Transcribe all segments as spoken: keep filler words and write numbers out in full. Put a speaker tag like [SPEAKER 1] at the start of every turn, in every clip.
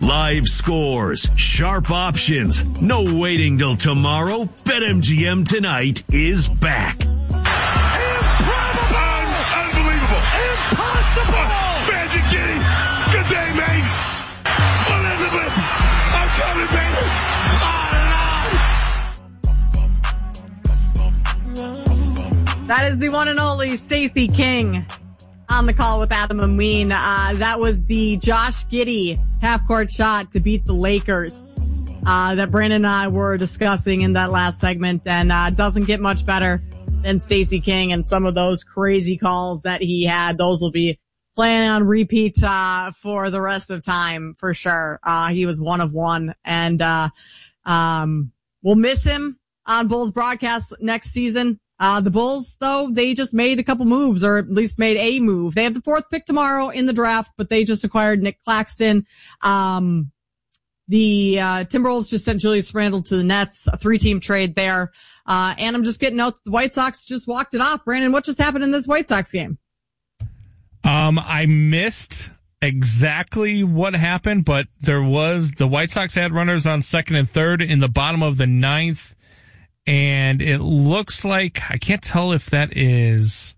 [SPEAKER 1] Live scores, sharp options, no waiting till tomorrow. BetMGM tonight is back.
[SPEAKER 2] Improbable! Unbelievable! Impossible! Magic Kitty! Good day, mate! Elizabeth! I'm coming, baby! Oh,
[SPEAKER 3] that is the one and only Stacey King on the call with Adam and Ween. Uh, that was the Josh Giddey half-court shot to beat the Lakers uh, that Brandon and I were discussing in that last segment, and uh, doesn't get much better than Stacey King and some of those crazy calls that he had. Those will be playing on repeat uh, for the rest of time for sure. Uh, he was one of one, and uh, um, we'll miss him on Bulls broadcasts next season. Uh, the Bulls, though, they just made a couple moves, or at least made a move. They have the fourth pick tomorrow in the draft, but they just acquired Nick Claxton. Um, the, uh, Timberwolves just sent Julius Randle to the Nets, a three-team trade there. Uh, and I'm just getting out that the White Sox just walked it off. Brandon, what just happened in this White Sox game?
[SPEAKER 4] Um, I missed exactly what happened, but there was, the White Sox had runners on second and third in the bottom of the ninth. And it looks like, I can't tell if that is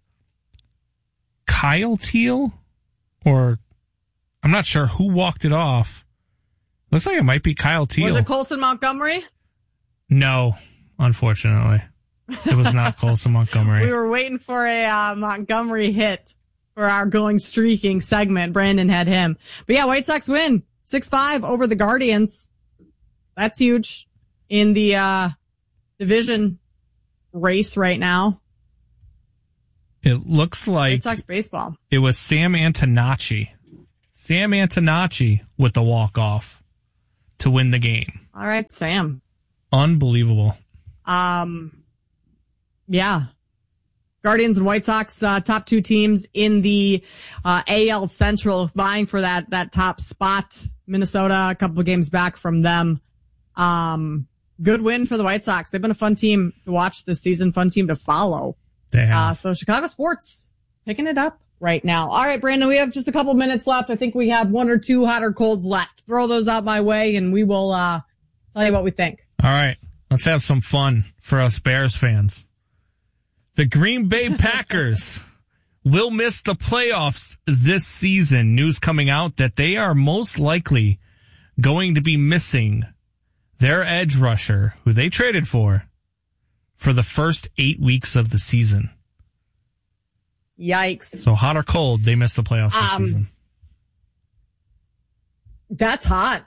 [SPEAKER 4] Kyle Teal or I'm not sure who walked it off. Looks like it might be Kyle Teal.
[SPEAKER 3] Was it Colson Montgomery?
[SPEAKER 4] No, unfortunately. It was not Colson Montgomery.
[SPEAKER 3] We were waiting for a uh, Montgomery hit for our going streaking segment. Brandon had him. But yeah, White Sox win six five over the Guardians. That's huge in the uh division race right now.
[SPEAKER 4] It looks like
[SPEAKER 3] White Sox baseball.
[SPEAKER 4] It was Sam Antonacci. Sam Antonacci with the walk-off to win the game.
[SPEAKER 3] All right, Sam.
[SPEAKER 4] Unbelievable.
[SPEAKER 3] Um, yeah. Guardians and White Sox, uh, top two teams in the uh, A L Central, vying for that that top spot. Minnesota, a couple of games back from them. Um, good win for the White Sox. They've been a fun team to watch this season, fun team to follow.
[SPEAKER 4] They have.
[SPEAKER 3] Uh, so Chicago sports picking it up right now. All right, Brandon, we have just a couple minutes left. I think we have one or two hot or colds left. Throw those out my way, and we will uh tell you what we think.
[SPEAKER 4] All right, let's have some fun for us Bears fans. The Green Bay Packers will miss the playoffs this season. News coming out that they are most likely going to be missing their edge rusher, who they traded for, for the first eight weeks of the season.
[SPEAKER 3] Yikes.
[SPEAKER 4] So hot or cold, they missed the playoffs this
[SPEAKER 3] um,
[SPEAKER 4] season.
[SPEAKER 3] That's hot.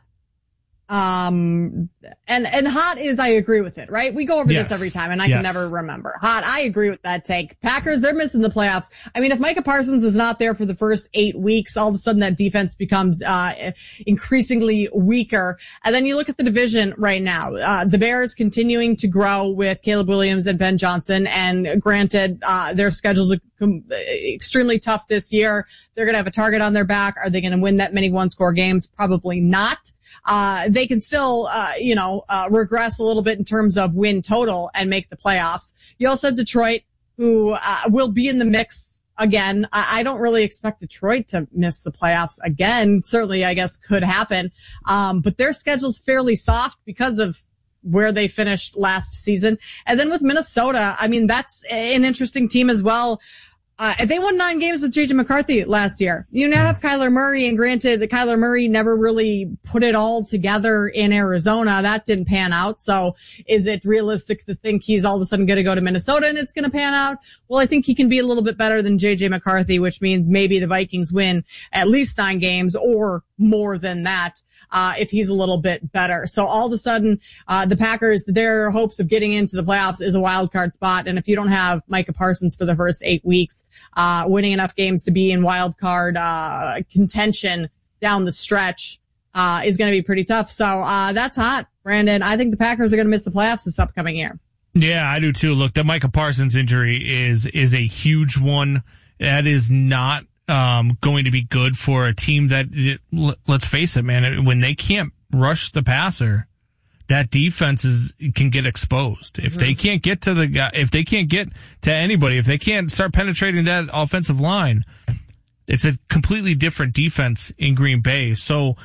[SPEAKER 3] Um, and, and hot is, I agree with it, right? We go over
[SPEAKER 4] Yes.
[SPEAKER 3] this every time and I
[SPEAKER 4] Yes.
[SPEAKER 3] can never remember. Hot, I agree with that take. Packers, they're missing the playoffs. I mean, if Micah Parsons is not there for the first eight weeks, all of a sudden that defense becomes, uh, increasingly weaker. And then you look at the division right now. Uh, the Bears continuing to grow with Caleb Williams and Ben Johnson. And granted, uh, their schedules are com- extremely tough this year. They're going to have a target on their back. Are they going to win that many one score games? Probably not. Uh, they can still, uh, you know, uh, regress a little bit in terms of win total and make the playoffs. You also have Detroit, who, uh, will be in the mix again. I, I don't really expect Detroit to miss the playoffs again. Certainly, I guess, could happen. Um, but their schedule's fairly soft because of where they finished last season. And then with Minnesota, I mean, that's an interesting team as well. Uh, they won nine games with J J McCarthy last year. You now have Kyler Murray, and granted that Kyler Murray never really put it all together in Arizona. That didn't pan out. So is it realistic to think he's all of a sudden going to go to Minnesota and it's going to pan out? Well, I think he can be a little bit better than J J McCarthy, which means maybe the Vikings win at least nine games or more than that. Uh, if he's a little bit better. So all of a sudden, uh, the Packers, their hopes of getting into the playoffs is a wild card spot. And if you don't have Micah Parsons for the first eight weeks, uh, winning enough games to be in wild card, uh, contention down the stretch, uh, is going to be pretty tough. So, uh, that's hot, Brandon. I think the Packers are going to miss the playoffs this upcoming year.
[SPEAKER 4] Yeah, I do too. Look, the Micah Parsons injury is, is a huge one. That is not Um, going to be good for a team that, it, let's face it, man, when they can't rush the passer, that defense is, can get exposed. If they can't get to the guy, if they can't get to anybody, if they can't start penetrating that offensive line, it's a completely different defense in Green Bay. So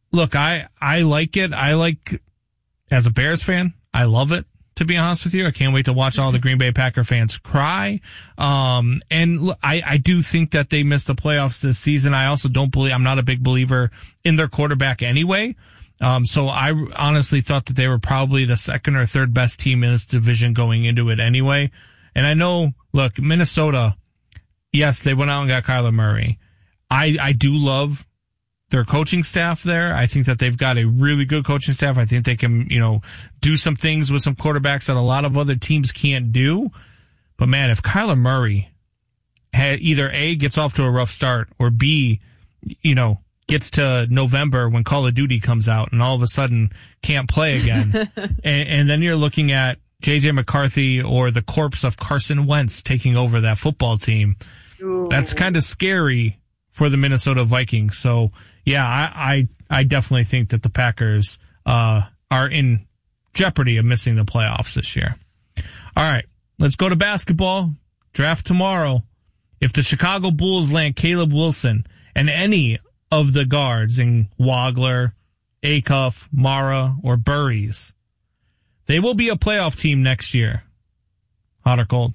[SPEAKER 4] look, I, I like it. I like, as a Bears fan, I love it, to be honest with you. I can't wait to watch all the Green Bay Packer fans cry. Um, and look, I, I do think that they missed the playoffs this season. I also don't believe, I'm not a big believer in their quarterback anyway. Um, so I honestly thought that they were probably the second or third best team in this division going into it anyway. And I know, look, Minnesota, yes, they went out and got Kyler Murray. I, I do love their coaching staff there. I think that they've got a really good coaching staff. I think they can, you know, do some things with some quarterbacks that a lot of other teams can't do. But man, if Kyler Murray had either A, gets off to a rough start, or B, you know, gets to November when Call of Duty comes out and all of a sudden can't play again. and, and then you're looking at J J McCarthy or the corpse of Carson Wentz taking over that football team. Ooh. That's kind of scary for the Minnesota Vikings. So yeah, I, I, I definitely think that the Packers, uh, are in jeopardy of missing the playoffs this year. All right, let's go to basketball. Draft tomorrow. If the Chicago Bulls land Caleb Wilson and any of the guards in Wagler, Acuff, Mara, or Burries, they will be a playoff team next year. Hot or cold?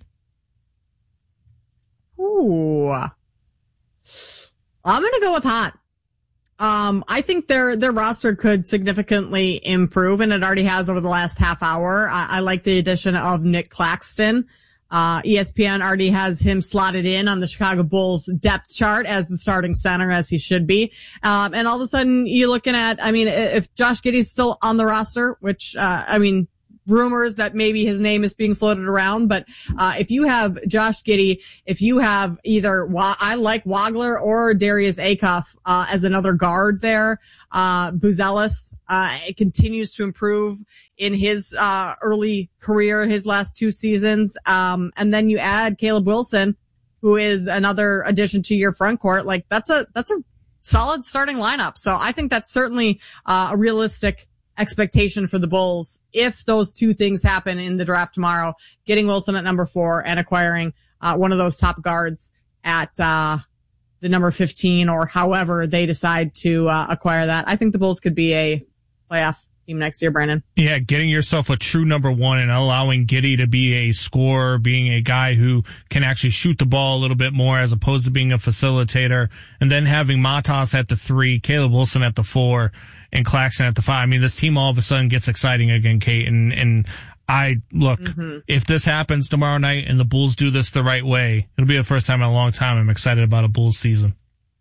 [SPEAKER 3] Ooh. I'm going to go with hot. Um, I think their, their roster could significantly improve, and it already has over the last half hour. I, I like the addition of Nick Claxton. Uh, E S P N already has him slotted in on the Chicago Bulls depth chart as the starting center, as he should be. Um, and all of a sudden you're looking at, I mean, if Josh Giddey's still on the roster, which, uh, I mean, rumors that maybe his name is being floated around, but, uh, if you have Josh Giddey, if you have either, I like Wagler or Darius Acuff, uh, as another guard there, uh, Buzelis, uh, it continues to improve in his, uh, early career, his last two seasons. Um, and then you add Caleb Wilson, who is another addition to your front court. Like that's a, that's a solid starting lineup. So I think that's certainly, uh, a realistic expectation for the Bulls if those two things happen in the draft tomorrow, getting Wilson at number four and acquiring, uh, one of those top guards at, uh, the number fifteen or however they decide to, uh, acquire that. I think the Bulls could be a playoff team next year, Brandon.
[SPEAKER 4] Yeah, getting yourself a true number one and allowing Giddey to be a scorer, being a guy who can actually shoot the ball a little bit more as opposed to being a facilitator, and then having Matas at the three, Caleb Wilson at the four, and Claxton at the five. I mean, this team all of a sudden gets exciting again, Kate, and, and I, look, mm-hmm. if this happens tomorrow night and the Bulls do this the right way, it'll be the first time in a long time I'm excited about a Bulls season.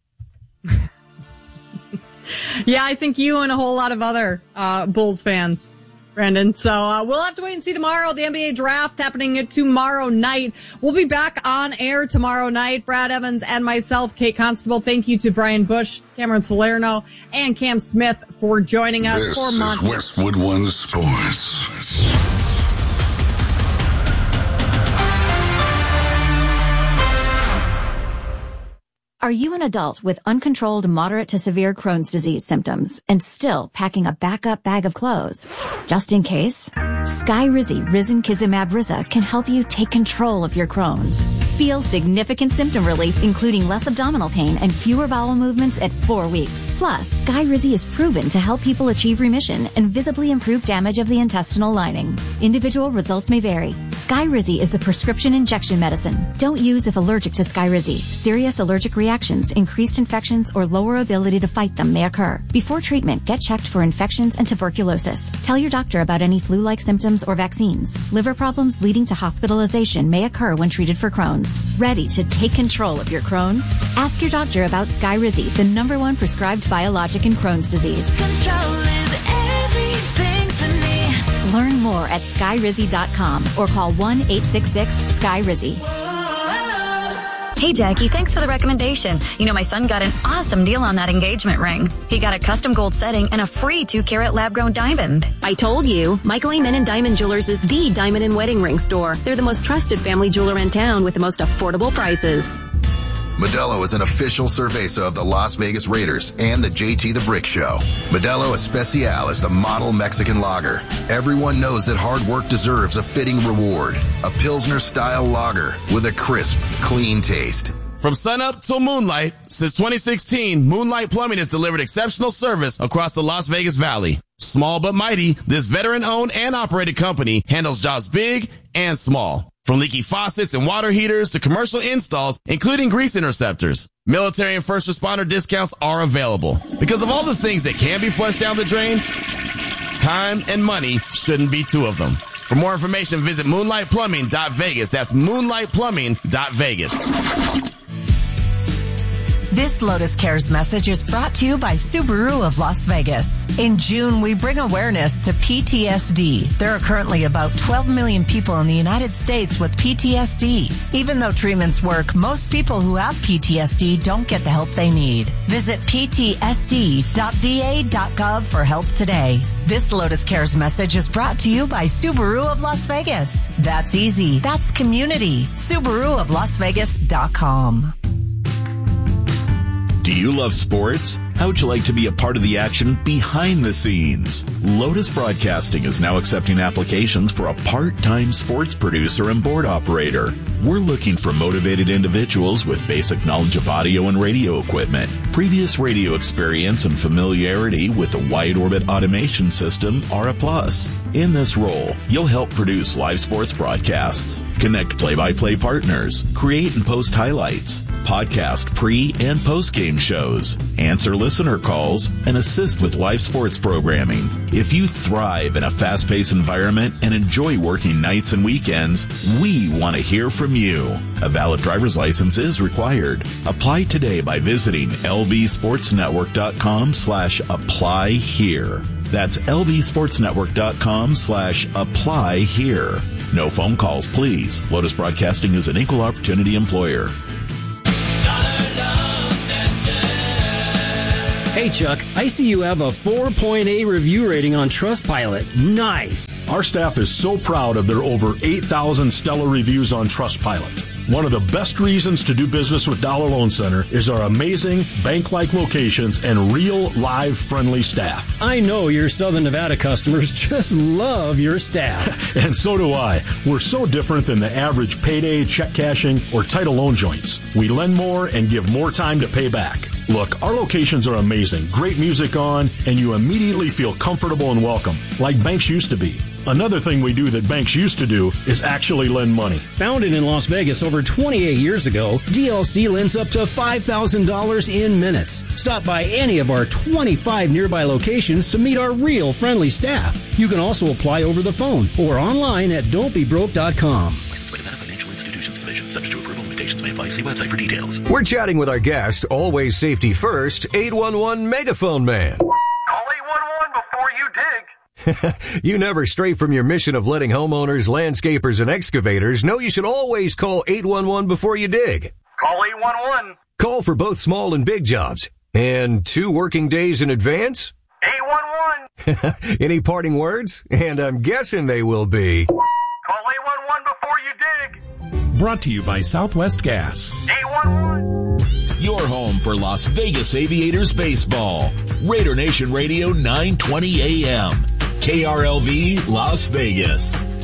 [SPEAKER 3] Yeah, I think you and a whole lot of other uh Bulls fans, Brandon. So uh, we'll have to wait and see tomorrow. The N B A draft happening tomorrow night. We'll be back on air tomorrow night. Brad Evans and myself, Kate Constable. Thank you to Brian Bush, Cameron Salerno, and Cam Smith for joining us.
[SPEAKER 2] This
[SPEAKER 3] for
[SPEAKER 2] is
[SPEAKER 3] months.
[SPEAKER 2] Westwood One Sports.
[SPEAKER 5] Are you an adult with uncontrolled moderate to severe Crohn's disease symptoms and still packing a backup bag of clothes? Just in case, Skyrizi Risankizumab Riza can help you take control of your Crohn's. Feel significant symptom relief, including less abdominal pain and fewer bowel movements at four weeks. Plus, Skyrizi is proven to help people achieve remission and visibly improve damage of the intestinal lining. Individual results may vary. Skyrizi is a prescription injection medicine. Don't use if allergic to Skyrizi. Serious allergic reactions, increased infections, or lower ability to fight them may occur. Before treatment, get checked for infections and tuberculosis. Tell your doctor about any flu-like symptoms or vaccines. Liver problems leading to hospitalization may occur when treated for Crohn's. Ready to take control of your Crohn's? Ask your doctor about Skyrizi, the number one prescribed biologic in Crohn's disease.
[SPEAKER 6] Control is everything to me.
[SPEAKER 5] Learn more at skyrizi dot com or call one eight six six Sky Rizzy.
[SPEAKER 7] Hey, Jackie, thanks for the recommendation. You know, my son got an awesome deal on that engagement ring. He got a custom gold setting and a free two-carat lab-grown diamond.
[SPEAKER 8] I told you, Michael Amen Diamond Jewelers is the diamond and wedding ring store. They're the most trusted family jeweler in town with the most affordable prices.
[SPEAKER 9] Modelo is an official cerveza of the Las Vegas Raiders and the J T the Brick Show. Modelo Especial is the model Mexican lager. Everyone knows that hard work deserves a fitting reward. A Pilsner-style lager with a crisp, clean taste.
[SPEAKER 10] From sunup till moonlight, since twenty sixteen, Moonlight Plumbing has delivered exceptional service across the Las Vegas Valley. Small but mighty, this veteran-owned and operated company handles jobs big and small. From leaky faucets and water heaters to commercial installs, including grease interceptors. Military and first responder discounts are available. Because of all the things that can be flushed down the drain, time and money shouldn't be two of them. For more information, visit moonlight plumbing dot vegas. That's moonlight plumbing dot vegas.
[SPEAKER 11] This Lotus Cares message is brought to you by Subaru of Las Vegas. In June, we bring awareness to P T S D. There are currently about twelve million people in the United States with P T S D. Even though treatments work, most people who have P T S D don't get the help they need. Visit p t s d dot v a dot gov for help today. This Lotus Cares message is brought to you by Subaru of Las Vegas. That's easy. That's community. Subaru of Las Vegas dot com.
[SPEAKER 12] Do you love sports? How would you like to be a part of the action behind the scenes? Lotus Broadcasting is now accepting applications for a part-time sports producer and board operator. We're looking for motivated individuals with basic knowledge of audio and radio equipment, previous radio experience, and familiarity with the wide orbit automation system are a plus. In this role, you'll help produce live sports broadcasts, connect play-by-play partners, create and post highlights, podcast pre- and post-game shows, answer listener calls, and assist with live sports programming. If you thrive in a fast-paced environment and enjoy working nights and weekends, we want to hear from you. A valid driver's license is required. Apply today by visiting l v sports network dot com slash apply here. That's l v sports network dot com slash apply here. No phone calls, please. Lotus Broadcasting is an equal opportunity employer.
[SPEAKER 13] Hey, Chuck, I see you have a four point eight review rating on Trustpilot. Nice.
[SPEAKER 14] Our staff is so proud of their over eight thousand stellar reviews on Trustpilot. One of the best reasons to do business with Dollar Loan Center is our amazing bank-like locations and real, live, friendly staff.
[SPEAKER 13] I know your Southern Nevada customers just love your staff.
[SPEAKER 14] And so do I. We're so different than the average payday, check cashing, or title loan joints. We lend more and give more time to pay back. Look, our locations are amazing. Great music on, and you immediately feel comfortable and welcome, like banks used to be. Another thing we do that banks used to do is actually lend money.
[SPEAKER 13] Founded in Las Vegas over twenty-eight years ago, D L C lends up to five thousand dollars in minutes. Stop by any of our twenty-five nearby locations to meet our real friendly staff. You can also apply over the phone or online at don't be broke dot com.
[SPEAKER 12] Licensed by Nevada Financial Institutions Division. Subject to approval. Limitations may apply. See website for details.
[SPEAKER 15] We're chatting with our guest, always safety first, eight one one Megaphone Man.
[SPEAKER 16] Call eight one one before you dig.
[SPEAKER 15] You never stray from your mission of letting homeowners, landscapers, and excavators know you should always call eight one one before you dig.
[SPEAKER 16] Call eight one one.
[SPEAKER 15] Call for both small and big jobs. And two working days in advance?
[SPEAKER 16] eight one one.
[SPEAKER 15] Any parting words? And I'm guessing they will be...
[SPEAKER 16] Call eight one one before you dig.
[SPEAKER 17] Brought to you by Southwest Gas.
[SPEAKER 16] eight one one.
[SPEAKER 12] Your home for Las Vegas Aviators baseball. Raider Nation Radio nine twenty A M. K R L V Las Vegas.